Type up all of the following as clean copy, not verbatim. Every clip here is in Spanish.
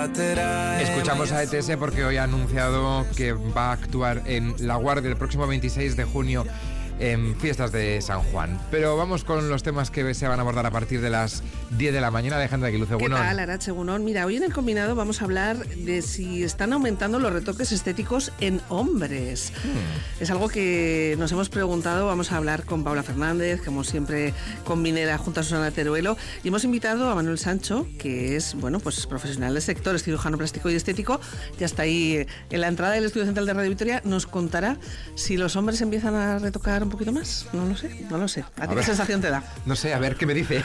Escuchamos a ETS porque hoy ha anunciado que va a actuar en La Guardia el próximo 26 de junio en fiestas de San Juan. Pero vamos con los temas que se van a abordar a partir de las 10 de la mañana. Alejandra Aguiluz, ¿Qué tal, Arantxa Egunon? Mira, hoy en el combinado vamos a hablar de si están aumentando los retoques estéticos en hombres. Es algo que nos hemos preguntado. Vamos a hablar con Paula Fernández, como siempre con Minera, junto a Susana Teruelo, y hemos invitado a Manuel Sancho, que es, bueno, pues profesional del sector, es cirujano plástico y estético. Ya está ahí en la entrada del Estudio Central de Radio Vitoria. Nos contará si los hombres empiezan a retocar un poquito más. No lo sé. ¿A ti qué sensación te da? No sé, a ver qué me dice.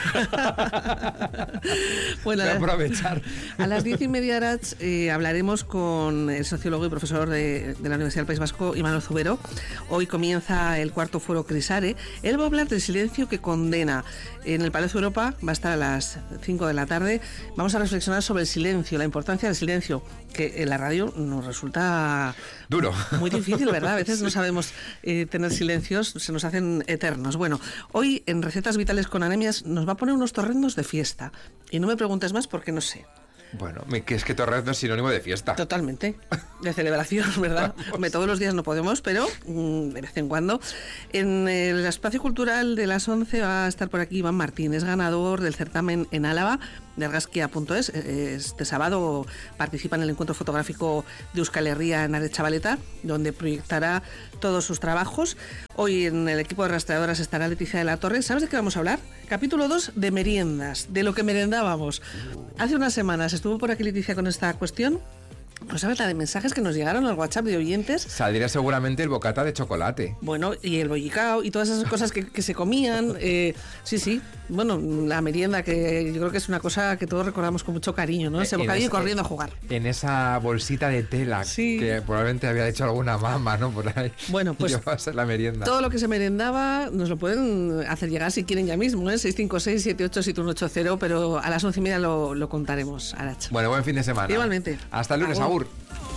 Bueno, voy a aprovechar. A las 10:30, Arach, hablaremos con el sociólogo y profesor de la Universidad del País Vasco, Imanol Zubero. Hoy comienza el cuarto foro Crisare. Él va a hablar del silencio que condena. En el Palacio Europa va a estar a las 5 de la tarde. Vamos a reflexionar sobre el silencio, la importancia del silencio, que en la radio nos resulta duro, muy difícil, ¿verdad? A veces no sabemos tener silencios, se nos hacen eternos. Bueno, hoy en Recetas Vitales con Anemias nos va a poner unos torrendos de fiesta. Y no me preguntes más porque no sé. Bueno, que es que torrendos es sinónimo de fiesta. Totalmente, de celebración, ¿verdad? Todos los días no podemos, pero de vez en cuando. En el espacio cultural de las 11 va a estar por aquí Iván Martínez, ganador del certamen en Álava de argazkia.es. Este sábado participa en el encuentro fotográfico de Euskal Herria en Aretxabaleta, donde proyectará todos sus trabajos. Hoy en el equipo de rastreadoras estará Leticia de la Torre. ¿Sabes de qué vamos a hablar? Capítulo 2 de meriendas, de lo que merendábamos. Hace unas semanas estuvo por aquí Leticia con esta cuestión. No sabes la de mensajes que nos llegaron al WhatsApp de oyentes. Saldría seguramente el bocata de chocolate. Bueno, y el bollicao y todas esas cosas que se comían. Sí. Bueno, la merienda, que yo creo que es una cosa que todos recordamos con mucho cariño, ¿no? Ese bocadillo corriendo a jugar. En esa bolsita de tela, sí, que probablemente había hecho alguna mamá, ¿no? Por ahí. Bueno, pues la merienda. Todo lo que se merendaba nos lo pueden hacer llegar si quieren ya mismo, ¿eh? 656-787180, pero a las 11:30 lo contaremos, Arach. Bueno, buen fin de semana. Igualmente. Hasta el lunes, agur.